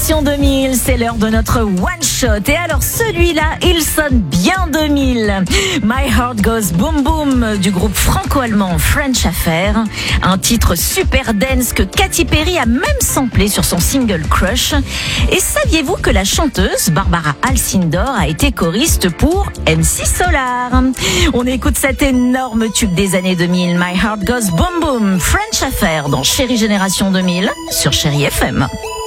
Génération 2000, c'est l'heure de notre one shot. Et alors celui-là, il sonne bien 2000. My Heart Goes Boom Boom du groupe franco-allemand French Affair. Un titre super dance que Katy Perry a même samplé sur son single Crush. Et saviez-vous que la chanteuse Barbara Alcindor a été choriste pour MC Solar? On écoute cet énorme tube des années 2000, My Heart Goes Boom Boom, French Affair dans Chérie Génération 2000 sur Chérie FM.